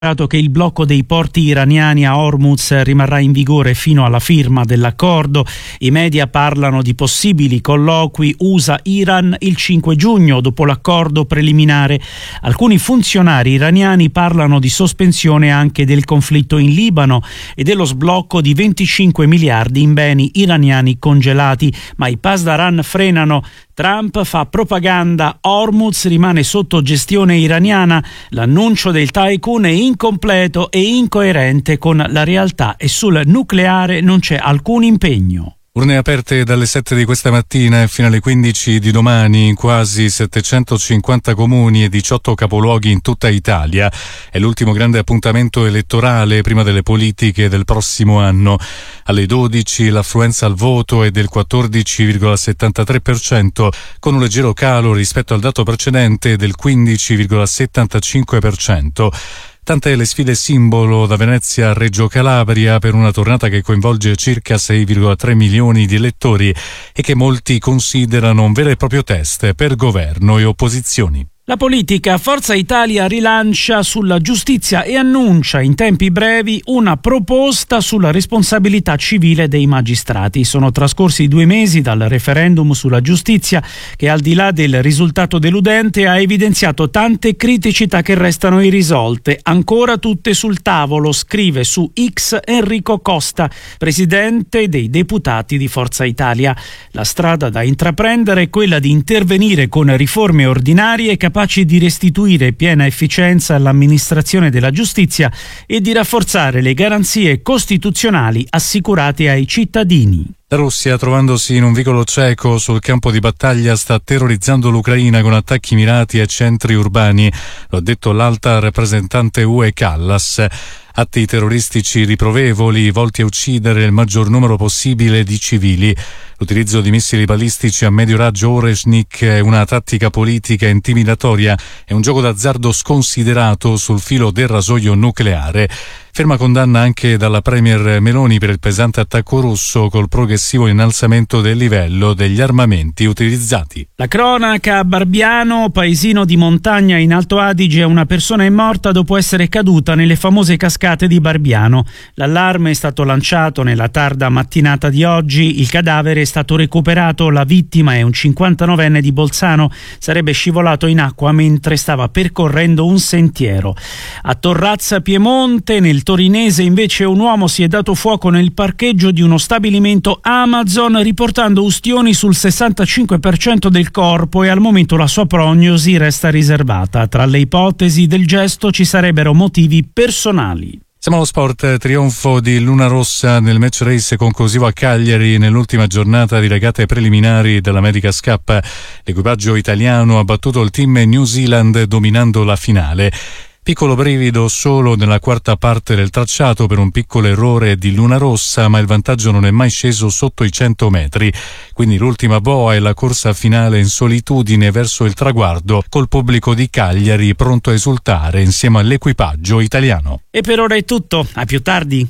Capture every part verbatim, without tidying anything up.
che il blocco dei porti iraniani a Hormuz rimarrà in vigore fino alla firma dell'accordo. I media parlano di possibili colloqui U S A-Iran il cinque giugno dopo l'accordo preliminare. Alcuni funzionari iraniani parlano di sospensione anche del conflitto in Libano e dello sblocco di venticinque miliardi in beni iraniani congelati, ma i Pasdaran frenano. Trump fa propaganda, Hormuz rimane sotto gestione iraniana, l'annuncio del tycoon è incompleto e incoerente con la realtà e sul nucleare non c'è alcun impegno. Urne aperte dalle sette di questa mattina e fino alle quindici di domani in quasi settecentocinquanta comuni e diciotto capoluoghi in tutta Italia. È l'ultimo grande appuntamento elettorale prima delle politiche del prossimo anno. Alle dodici l'affluenza al voto è del quattordici virgola settantatré per cento, con un leggero calo rispetto al dato precedente del quindici virgola settantacinque per cento. Tante le sfide simbolo da Venezia a Reggio Calabria per una tornata che coinvolge circa sei virgola tre milioni di elettori e che molti considerano un vero e proprio test per governo e opposizioni. La politica, Forza Italia rilancia sulla giustizia e annuncia in tempi brevi una proposta sulla responsabilità civile dei magistrati. Sono trascorsi due mesi dal referendum sulla giustizia che, al di là del risultato deludente, ha evidenziato tante criticità che restano irrisolte, ancora tutte sul tavolo, scrive su X Enrico Costa, presidente dei deputati di Forza Italia. La strada da intraprendere è quella di intervenire con riforme ordinarie capaci di restituire piena efficienza all'amministrazione della giustizia e di rafforzare le garanzie costituzionali assicurate ai cittadini. La Russia, trovandosi in un vicolo cieco sul campo di battaglia, sta terrorizzando l'Ucraina con attacchi mirati ai centri urbani, lo ha detto l'alta rappresentante U E Callas. Atti terroristici riprovevoli volti a uccidere il maggior numero possibile di civili. L'utilizzo di missili balistici a medio raggio Oreshnik è una tattica politica intimidatoria, è un gioco d'azzardo sconsiderato sul filo del rasoio nucleare. Ferma condanna anche dalla premier Meloni per il pesante attacco russo col progressivo innalzamento del livello degli armamenti utilizzati. La cronaca a Barbiano, paesino di montagna in Alto Adige, una persona è morta dopo essere caduta nelle famose cascate di Barbiano. L'allarme è stato lanciato nella tarda mattinata di oggi, il cadavere è stato recuperato, la vittima è un cinquantanovenne di Bolzano, sarebbe scivolato in acqua mentre stava percorrendo un sentiero. A Torrazza Piemonte, nel torinese, invece, un uomo si è dato fuoco nel parcheggio di uno stabilimento Amazon riportando ustioni sul sessantacinque per cento del corpo e al momento la sua prognosi resta riservata. Tra le ipotesi del gesto ci sarebbero motivi personali. Siamo allo sport, trionfo di Luna Rossa nel match race conclusivo a Cagliari nell'ultima giornata di regate preliminari dell'America's Cup. L'equipaggio italiano ha battuto il team New Zealand dominando la finale. Piccolo brivido solo nella quarta parte del tracciato per un piccolo errore di Luna Rossa, ma il vantaggio non è mai sceso sotto i cento metri. Quindi l'ultima boa e la corsa finale in solitudine verso il traguardo, col pubblico di Cagliari pronto a esultare insieme all'equipaggio italiano. E per ora è tutto, a più tardi.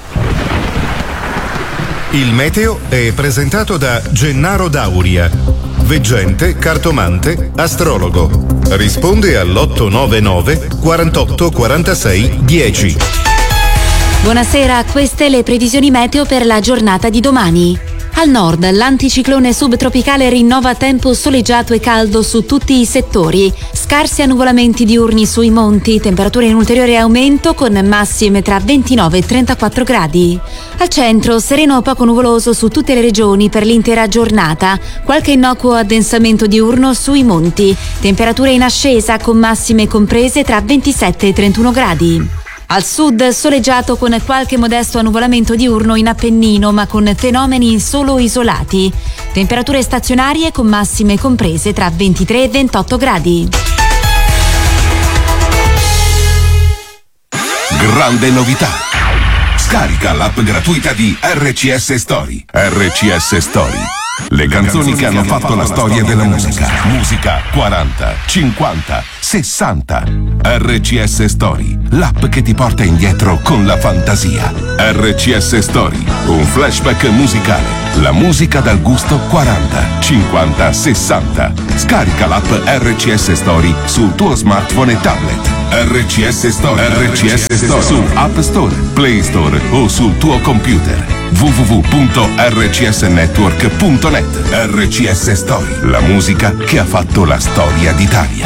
Il meteo è presentato da Gennaro Dauria, veggente, cartomante, astrologo. Risponde all'otto nove nove quarantotto quarantasei dieci. Buonasera, queste le previsioni meteo per la giornata di domani. Al nord, l'anticiclone subtropicale rinnova tempo soleggiato e caldo su tutti i settori. Scarsi annuvolamenti diurni sui monti, temperature in ulteriore aumento con massime tra ventinove e trentaquattro gradi. Al centro, sereno poco nuvoloso su tutte le regioni per l'intera giornata. Qualche innocuo addensamento diurno sui monti. Temperature in ascesa con massime comprese tra ventisette e trentuno gradi. Al sud soleggiato con qualche modesto annuvolamento diurno in Appennino, ma con fenomeni solo isolati. Temperature stazionarie con massime comprese tra ventitré e ventotto gradi. Grande novità! Scarica l'app gratuita di R C S Story. R C S Story. Le canzoni che hanno fatto la storia della musica. Musica quaranta, cinquanta, sessanta. R C S Story, l'app che ti porta indietro con la fantasia. R C S Story, un flashback musicale. La musica dal gusto quaranta, cinquanta, sessanta. Scarica l'app R C S Story sul tuo smartphone e tablet. R C S Story, R C S Story su App Store, Play Store o sul tuo computer. w w w punto r c s network punto net. R C S Story, la musica che ha fatto la storia d'Italia.